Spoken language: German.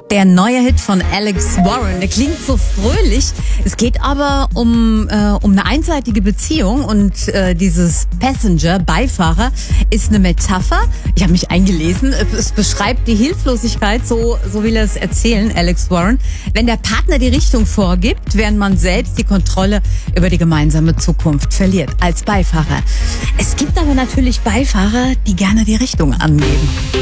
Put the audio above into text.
Der neue Hit von Alex Warren, der klingt so fröhlich. Es geht aber um eine einseitige Beziehung und dieses Passenger, Beifahrer, ist eine Metapher. Ich habe mich eingelesen. Es beschreibt die Hilflosigkeit, so will er es erzählen, Alex Warren, wenn der Partner die Richtung vorgibt, während man selbst die Kontrolle über die gemeinsame Zukunft verliert als Beifahrer. Es gibt aber natürlich Beifahrer, die gerne die Richtung angeben.